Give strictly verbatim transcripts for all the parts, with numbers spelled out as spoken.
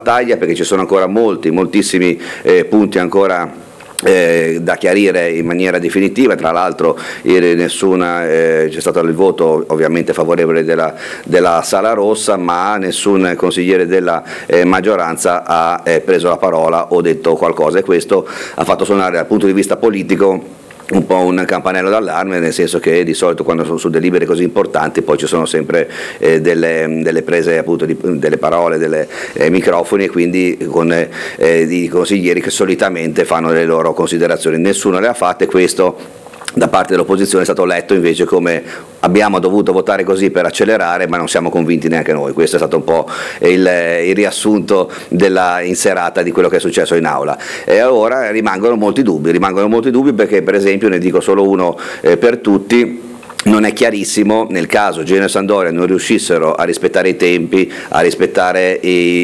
battaglia, perché ci sono ancora molti, moltissimi eh, punti ancora Eh, da chiarire in maniera definitiva. Tra l'altro ieri nessuna, eh, c'è stato il voto ovviamente favorevole della, della Sala Rossa, ma nessun consigliere della eh, maggioranza ha eh, preso la parola o detto qualcosa, e questo ha fatto suonare dal punto di vista politico un po' un campanello d'allarme, nel senso che di solito quando sono su delibere così importanti poi ci sono sempre eh, delle, delle prese appunto di, delle parole, delle eh, microfoni, e quindi con eh, i consiglieri che solitamente fanno le loro considerazioni. Nessuno le ha fatte. Questo da parte dell'opposizione è stato letto invece come abbiamo dovuto votare così per accelerare, ma non siamo convinti neanche noi. Questo è stato un po' il, il riassunto della inserata di quello che è successo in aula. E ora rimangono molti dubbi, rimangono molti dubbi perché, per esempio, ne dico solo uno eh, per tutti. Non è chiarissimo nel caso Genoa e Sampdoria non riuscissero a rispettare i tempi, a rispettare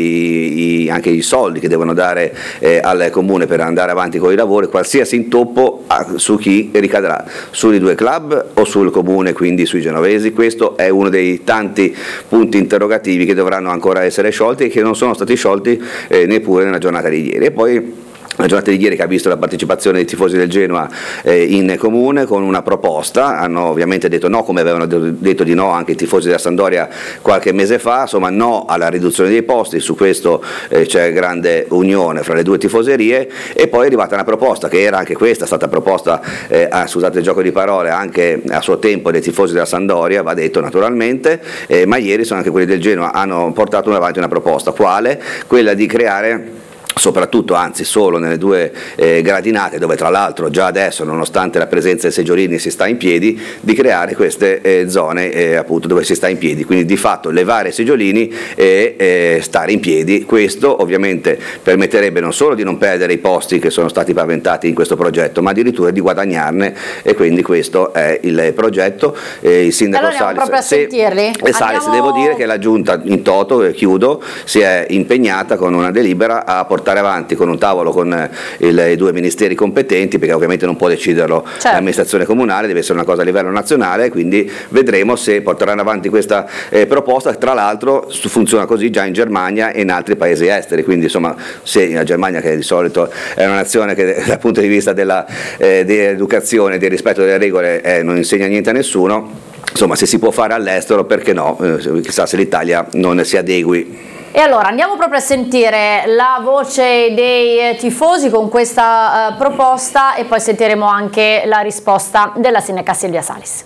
i, i, anche i soldi che devono dare eh, al comune per andare avanti con i lavori, qualsiasi intoppo a, su chi ricadrà, sui due club o sul comune, quindi sui genovesi. Questo è uno dei tanti punti interrogativi che dovranno ancora essere sciolti e che non sono stati sciolti eh, neppure nella giornata di ieri. E poi la giornata di ieri che ha visto la partecipazione dei tifosi del Genoa eh, in comune con una proposta. Hanno ovviamente detto no, come avevano detto di no anche i tifosi della Sampdoria qualche mese fa, insomma no alla riduzione dei posti. Su questo eh, c'è grande unione fra le due tifoserie. E poi è arrivata una proposta che era anche questa stata proposta, eh, ah, scusate il gioco di parole, anche a suo tempo dei tifosi della Sampdoria, va detto naturalmente, eh, ma ieri sono anche quelli del Genoa hanno portato avanti una proposta, quale? Quella di creare, soprattutto, anzi solo nelle due eh, gradinate, dove tra l'altro già adesso, nonostante la presenza dei seggiolini, si sta in piedi, di creare queste eh, zone eh, appunto dove si sta in piedi, quindi di fatto levare i seggiolini e eh, stare in piedi. Questo ovviamente permetterebbe non solo di non perdere i posti che sono stati paventati in questo progetto, ma addirittura di guadagnarne, e quindi questo è il progetto. Eh, il sindaco allora Salis, proprio a se, sentirli. e Salis, Andiamo... devo dire che la giunta in toto, e chiudo, si è impegnata con una delibera a portare avanti con un tavolo con il, i due ministeri competenti, perché ovviamente non può deciderlo certo. l'amministrazione comunale, deve essere una cosa a livello nazionale, quindi vedremo se porteranno avanti questa eh, proposta. Tra l'altro funziona così già in Germania e in altri paesi esteri, quindi insomma se la Germania, che di solito è una nazione che dal punto di vista della, eh, dell'educazione, del rispetto delle regole eh, non insegna niente a nessuno, insomma se si può fare all'estero perché no, eh, chissà se l'Italia non si adegui. E allora andiamo proprio a sentire la voce dei tifosi con questa uh, proposta, e poi sentiremo anche la risposta della sindaca Silvia Salis.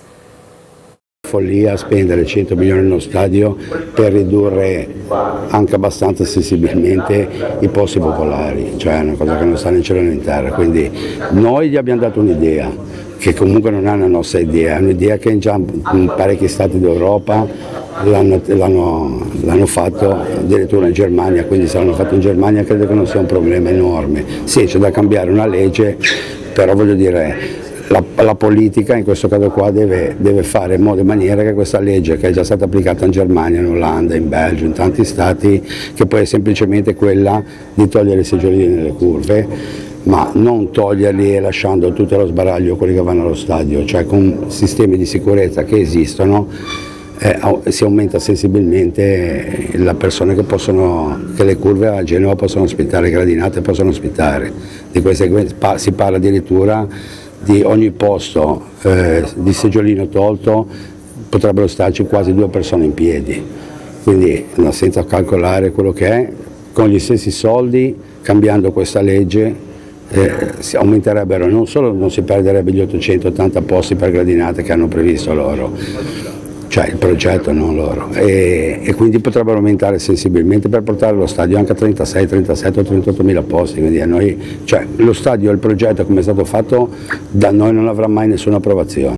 Follia spendere cento milioni nello stadio per ridurre anche abbastanza sensibilmente i posti popolari, cioè è una cosa che non sta né in cielo né in terra. Quindi noi gli abbiamo dato un'idea che comunque non è una nostra idea, è un'idea che già in parecchi stati d'Europa l'hanno, l'hanno, l'hanno fatto addirittura in Germania, quindi se l'hanno fatto in Germania credo che non sia un problema enorme. Sì, c'è da cambiare una legge, però voglio dire, la, la politica in questo caso qua deve, deve fare in modo e maniera che questa legge, che è già stata applicata in Germania, in Olanda, in Belgio, in tanti stati, che poi è semplicemente quella di togliere i seggiolini nelle curve, ma non toglierli e lasciando tutto lo sbaraglio quelli che vanno allo stadio, cioè con sistemi di sicurezza che esistono eh, si aumenta sensibilmente le persone che possono, che le curve a Genova possono ospitare, le gradinate possono ospitare. Di queste, si parla addirittura di ogni posto eh, di seggiolino tolto potrebbero starci quasi due persone in piedi, quindi senza calcolare quello che è, con gli stessi soldi, cambiando questa legge, Eh, si aumenterebbero, non solo non si perderebbe gli ottocentottanta posti per gradinate che hanno previsto loro, cioè il progetto, non loro, e, e quindi potrebbero aumentare sensibilmente per portare lo stadio anche a trentasei, trentasette o trentotto mila posti. Quindi a noi, cioè, lo stadio e il progetto come è stato fatto da noi non avrà mai nessuna approvazione.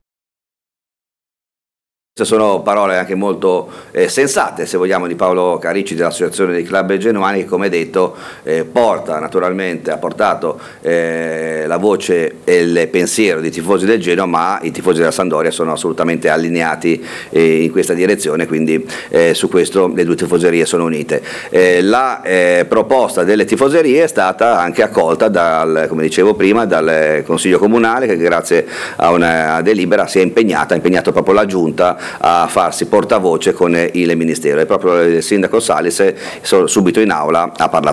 Queste sono parole anche molto eh, sensate, se vogliamo, di Paolo Caricci dell'Associazione dei Club Genuani, che come detto eh, porta naturalmente, ha portato eh, la voce e il pensiero dei tifosi del Genoa, ma i tifosi della Sampdoria sono assolutamente allineati eh, in questa direzione, quindi eh, su questo le due tifoserie sono unite. Eh, la eh, proposta delle tifoserie è stata anche accolta dal, come dicevo prima, dal Consiglio Comunale, che grazie a una delibera si è impegnata, ha impegnato proprio la Giunta a farsi portavoce con il Ministero, e proprio il sindaco Salis è subito in aula a parlare.